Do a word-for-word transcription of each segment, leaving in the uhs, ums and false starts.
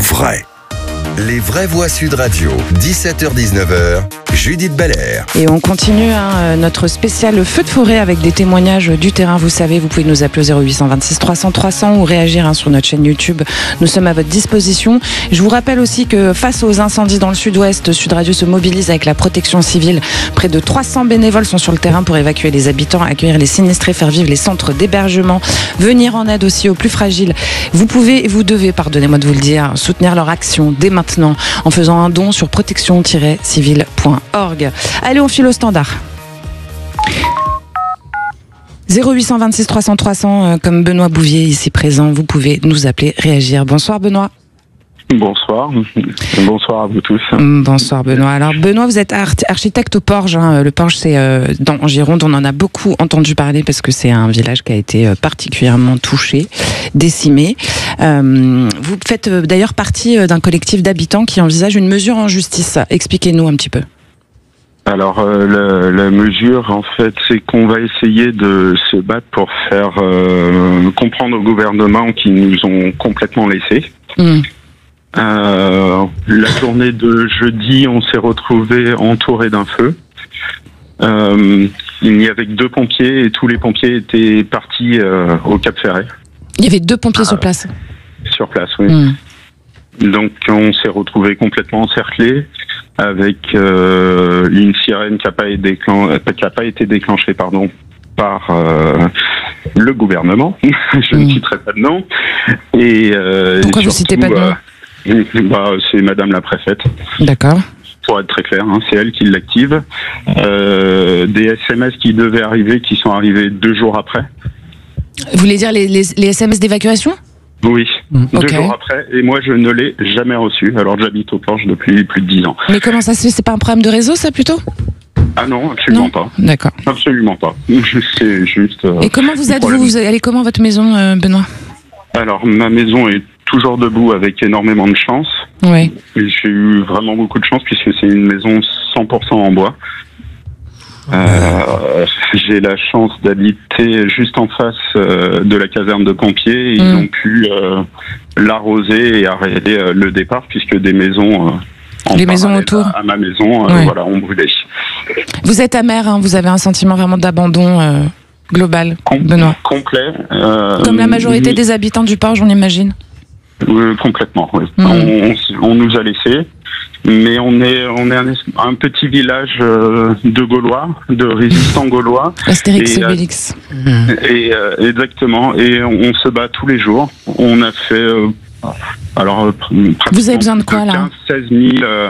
vrai. Les vraies voix Sud Radio, dix-sept heures dix-neuf heures, Judith Belair. Et on continue hein, notre spécial feu de forêt avec des témoignages du terrain. Vous savez, vous pouvez nous appeler au zéro huit cent vingt-six trois cents trois cents ou réagir hein, sur notre chaîne YouTube. Nous sommes à votre disposition. Je vous rappelle aussi que face aux incendies dans le sud-ouest, Sud Radio se mobilise avec la protection civile. Près de trois cents bénévoles sont sur le terrain pour évacuer les habitants, accueillir les sinistrés, faire vivre les centres d'hébergement, venir en aide aussi aux plus fragiles. Vous pouvez et vous devez, pardonnez-moi de vous le dire, soutenir leur action dès maintenant en faisant un don sur protection tiret civile point org. Allez, on file au standard. zéro huit cent vingt-six trois cents trois cents, comme Benoît Bouvier ici présent, vous pouvez nous appeler, réagir. Bonsoir Benoît. Bonsoir, bonsoir à vous tous. Bonsoir Benoît. Alors Benoît, vous êtes architecte au Porge. Hein. Le Porge, c'est euh, dans en Gironde. On en a beaucoup entendu parler parce que c'est un village qui a été particulièrement touché, décimé. Euh, vous faites euh, d'ailleurs partie d'un collectif d'habitants qui envisage une mesure en justice. Expliquez-nous un petit peu. Alors euh, la, la mesure, en fait, c'est qu'on va essayer de se battre pour faire euh, comprendre au gouvernement qu'ils nous ont complètement laissés. Mmh. Euh, la journée de jeudi, on s'est retrouvés entourés d'un feu. Euh, il n'y avait que deux pompiers et tous les pompiers étaient partis euh, au Cap Ferret. Il y avait deux pompiers euh, sur place. Sur place, oui. Mmh. Donc on s'est retrouvés complètement encerclés avec euh, une sirène qui n'a pas, pas été déclenchée, pardon, par euh, le gouvernement. Je mmh. ne citerai pas de nom. Et euh, pourquoi et vous citez pas de nom? euh, bah, c'est Madame la préfète. D'accord. Pour être très clair, hein, c'est elle qui l'active. Euh, des S M S qui devaient arriver, qui sont arrivés deux jours après. Vous voulez dire les, les, les S M S d'évacuation? Oui, mmh. deux okay. jours après, et moi je ne l'ai jamais reçu, alors j'habite au Porge depuis plus de dix ans. Mais comment ça se fait? C'est pas un problème de réseau, ça, plutôt? Ah non, absolument non. pas. D'accord. Absolument pas. C'est juste... Euh, et comment vous êtes, vous, vous allez comment votre maison, euh, Benoît? Alors, ma maison est toujours debout avec énormément de chance. Oui. J'ai eu vraiment beaucoup de chance puisque c'est une maison cent pour cent en bois. Euh, j'ai la chance d'habiter juste en face euh, de la caserne de pompiers. Et mmh. Ils ont pu euh, l'arroser et arrêter euh, le départ puisque des maisons, euh, les maisons autour à, à ma maison, euh, ouais. voilà, ont brûlé. Vous êtes amer, hein, vous avez un sentiment vraiment d'abandon euh, global, Com- Benoît. Complet. Euh, Comme la majorité des habitants du Porge, on imagine. Euh, complètement, oui. Mmh. On, on, on nous a laissés. Mais on est, on est un, un petit village euh, de Gaulois, de résistants gaulois. Astérix et Obélix. Euh, et euh, exactement. Et on, on se bat tous les jours. On a fait, euh, alors, euh, vous avez besoin de quoi là? quinze à seize mille euh,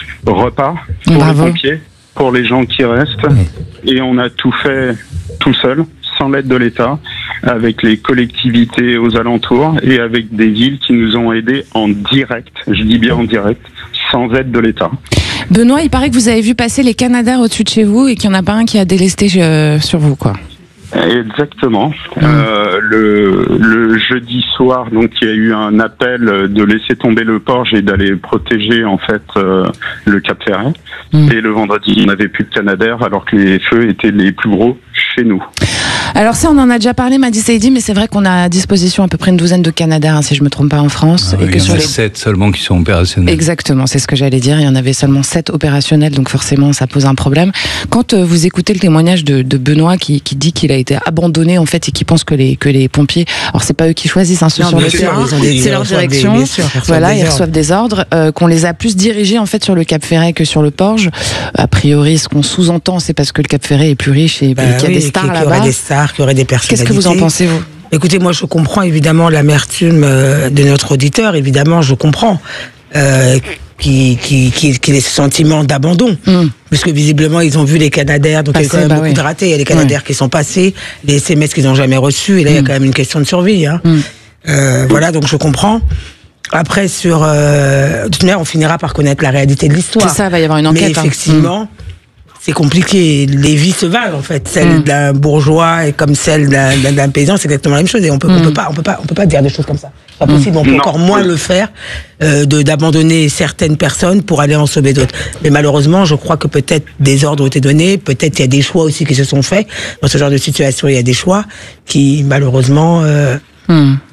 repas pour Bravo. les pompiers, pour les gens qui restent. Et on a tout fait tout seul, sans l'aide de l'État, avec les collectivités aux alentours et avec des villes qui nous ont aidés en direct. Je dis bien en direct. Sans aide de l'État. Benoît, il paraît que vous avez vu passer les Canadair au-dessus de chez vous et qu'il n'y en a pas un qui a délesté euh, sur vous, quoi. Exactement. Mmh. Euh, le, le jeudi soir, donc il y a eu un appel de laisser tomber le Porge et d'aller protéger en fait euh, le Cap Ferret. Mmh. Et le vendredi, il n'y avait plus de Canadair alors que les feux étaient les plus gros chez nous. Alors ça, on en a déjà parlé, m'a dit Saïdi, mais c'est vrai qu'on a à disposition à peu près une douzaine de Canadair, hein, si je me trompe pas, en France. Ah oui, et que il y en sur a les... sept seulement qui sont opérationnels. Exactement, c'est ce que j'allais dire. Il y en avait seulement sept opérationnels, donc forcément, ça pose un problème. Quand euh, vous écoutez le témoignage de, de Benoît qui, qui dit qu'il a été abandonné en fait et qui pense que les que les pompiers, alors c'est pas eux qui choisissent, hein, ceux non, sur le terrain, c'est leur direction. Des, sûr, voilà, ils reçoivent des ordres, euh, qu'on les a plus dirigés en fait sur le Cap Ferret que sur le Porge. A priori, ce qu'on sous-entend, c'est parce que le Cap Ferret est plus riche et bah, qu'il y a oui, des stars là-bas. Qu'il y aurait des stars, qu'il y aurait des personnes. Qu'est-ce que vous en pensez, vous? Écoutez, moi, je comprends évidemment l'amertume de notre auditeur. Évidemment, je comprends euh, qu'il qui, qui, qui ait ce sentiment d'abandon. Mm. Puisque visiblement, ils ont vu les Canadair, donc Passé, il y a quand même bah beaucoup oui. de ratés. Il y a les Canadair ouais. qui sont passés, les S M S qu'ils n'ont jamais reçus. Et là, mm. il y a quand même une question de survie. Hein. Mm. Euh, voilà, donc je comprends. Après, sur... Euh, de toute manière, on finira par connaître la réalité de l'histoire. C'est ça, il va y avoir une enquête. Mais effectivement... Hein. C'est compliqué. Les vies se valent en fait. Celle mmh. d'un bourgeois et comme celle d'un, d'un, d'un paysan, c'est exactement la même chose. Et on peut, mmh. on peut pas, on peut pas, on peut pas dire des choses comme ça. C'est pas possible. On peut non. encore moins le faire euh, de d'abandonner certaines personnes pour aller en sauver d'autres. Mais malheureusement, je crois que peut-être des ordres ont été donnés. Peut-être il y a des choix aussi qui se sont faits dans ce genre de situation. Il y a des choix qui malheureusement. Euh, mmh.